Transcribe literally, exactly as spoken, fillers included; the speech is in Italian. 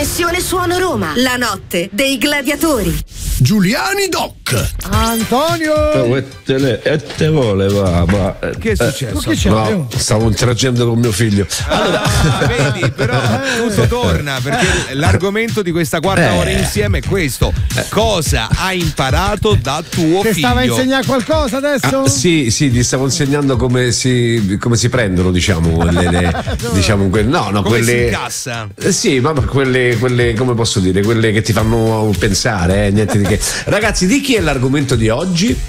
Trasmissione Suono Roma, la notte dei gladiatori. Giuliani Doc. Antonio. E te, e te voleva, ma che è successo? Eh, che no, stavo interagendo con mio figlio. Allora, ah, vedi, però tutto torna, perché l'argomento di questa quarta eh. ora insieme è questo: cosa hai imparato da tuo Che figlio? stava a insegnare qualcosa adesso? Ah, sì, sì, ti stavo insegnando come si, come si prendono, diciamo, le, le, diciamo quelle, no, no, come quelle, si incassa? Eh, sì, ma quelle, quelle, come posso dire, quelle che ti fanno pensare, eh, niente di che. Ragazzi, di chi è l'argomento di oggi?